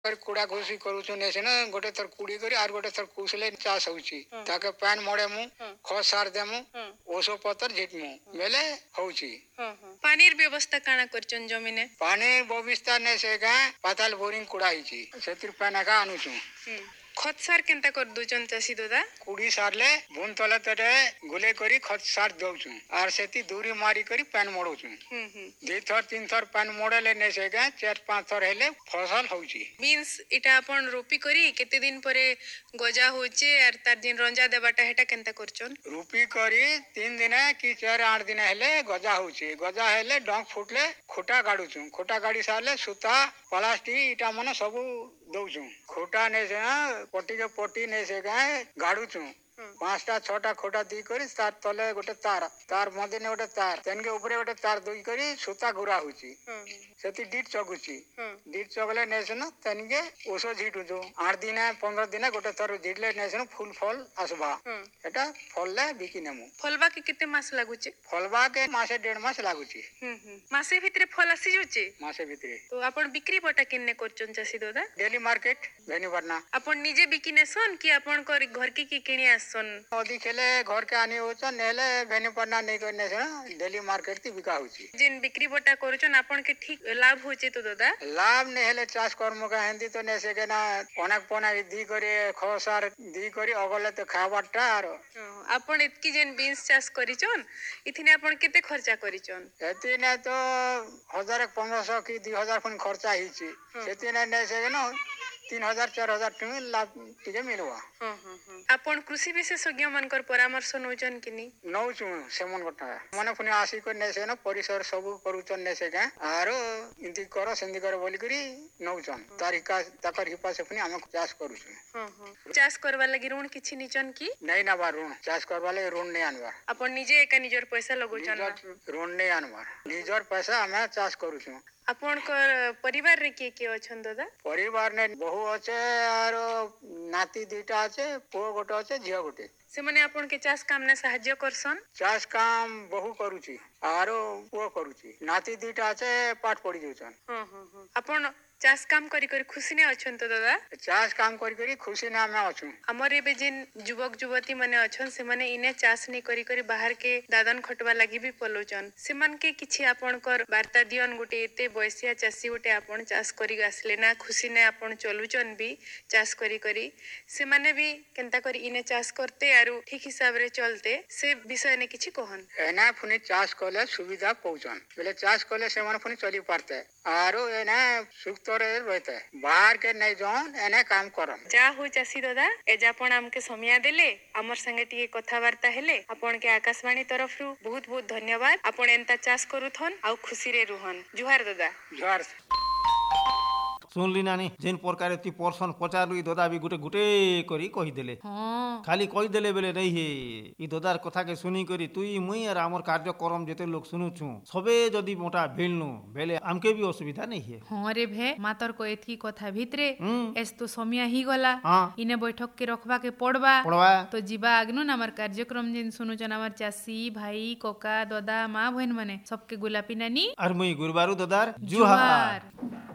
कुड़ा घुसी करूछु ने से ना गोटे थर कुड़ी करी आर गोटे थर कुसले चाष होची ताके पैन मोड़े मु खत सार देमु ओसो पतर झिटमु बेले होची। पानीर व्यवस्था काना करचन जमीने पानी व्यवस्था ने से गा पाताल बोरिंग कुड़ा हिची सेतिर पैन का आनुछु। खत सार केनता कर दुचन चासी दादा कुड़ी सारले बुन तले तटे गुले करी खत सार दउछु आर सेती दूरी मारी करी पैन मोड़ुछु। दे थर तीन थर पैन मोड़ले ने से गा 4-5 थर हेले फसल होची। बीन्स इटा अपन रोपी करी केते दिन परे गजा होचे आर तार दिन रंजा देबाटा हेटा केनता करचन रोपी करी 3 दिन की 4-8 दिन हेले गजा होची। गजा हेले डंक फुटले खोटा गाडुछु खोटा गाडी सारले सूता प्लास्टिक इटा मने सब दउछु खोटा ने से पट्टी के पट्टी ने से गाड़ुछु 5टा 6टा खोटा दी करी तार तले गोटे तार मध्य ने गोटे तार तेन के ऊपर गोटे तार दुई करी सूता गुरा होची सेती डीट चगुची डीट चगले ने से न तेन के ओसो झिटुछु 8 दिन 15 दिन गोटे थर झिटले ने से फूल फल आसबा एटा फलले बिकी नेमु। फलबा के केते मास लागुचे फलबा के मासे 1.5 मास लागुची। मासे भितरे फल आसी जुचे मासे भितरे तो अपन बिक्री बटा किन्ने करचन चासी दादा डेली मार्केट भेनीवरना अपन निजे बिकिने सन कि अपन घर की किणी आसन ओदी खेले घर के आनी होच नेले भेनीवरना नै करने से डेली मार्केट की बिका होची। जिन बिक्री बटा करचन अपन के ठीक लाभ होचे तो दादा लाभ ने हेले चाष कर्म का हिंदी तो ने से के ना अनेक पना दी करे खसार दी करी अगले तो खाबाटा आर अपन इतकी जेन बीन्स चाष करिचन इथिने अपन केते खर्चा करिचन एतिने तो 1500 की 2000 खन खर्चा हिची सेतिने ने से ना 3000-4000 टका लाभ टिके मिलवा। अपन कृषि विशेषज्ञ मनकर परामर्श नौचन किनी नौचु सेमन गटा मने पुनी आसी को ने से ना परिसर सब करूचन ने से का आरो इंती करो सेंदी करो बोली करी नौचन तारिका तकर हिपा से पुनी हम चाष करूछु। चाष करबा लागि ऋण किछि निचन की नहीं ना बार ऋण चाष करबा लागि ऋण नै आनबा अपन निजे एका निजर पैसा लगोचन ऋण नै आनबा निजर पैसा हम चाष करूछु। अपन परिवार रे के अछन दादा परिवार ने बहु अच्छे और नाती दुईटा अच्छे पुओ गोटे अच्छे झियो गोटे से माने अपन के चाष काम ने सहाय्य करसन चाष काम बहु करूची आरो पुओ करूची नाती दुईटा अच्छे पाठ पढ़ी जाउछन। अपन चाष काम करी करी खुशी ने अछन तो दादा चाष काम करी करी खुशी ने हमें अछु। हमर एबे जिन युवक युवती माने अछन से माने इने चाष नै करी करी बाहर के दादन खटवा लागि भी पलोचन से मन के किछि अपन कर वार्ता दियन गोटे एते बयसिया चासी गोटे अपन चाष करी आसले ना खुशी ने अपन चलुचन भी चाष करी करी से माने भी केनता करी इने चाष करते आरो ठीक हिसाब रे चलते से विषय ने किछि कहन एना फुनी चाष कले सुविधा पहुंचन बेले चाष कले से मन फुनी चली पारते आरो एना सुख रहते बाहर के नहीं जौन एने काम करन जा हो चासी दादा एज आपण हमके समय देले हमर संगे टिके कथावार्ता हेले आपण के आकाशवाणी तरफ रु बहुत बहुत धन्यवाद। आपण एंता चाष करूथन आ खुशी रे रुहन। जुहार दादा जुहार। सुनली नानी जेन प्रकार ती पर्सन पचारलु ई दादा भी गुटे गुटे करी कहि देले खाली कहि देले बेले नहीं हे ई दादार कथा के सुनी करी तुई मुई और हमर कार्यक्रम जेते लोग सुनुछु सबे जदी मोटा भेलनु बेले हमके भी असुविधा नहीं है। हां रे भे मातर को एथी कथा भितरे एस तो समय ही गला इने बैठक के रखबा के पड़बा तो जीवा आगनु न हमर कार्यक्रम जेन सुनुचन हमर चासी भाई कोका दादा मां बहन माने सबके गुलापी नानी और मुई गुरबारू दादार जुहार।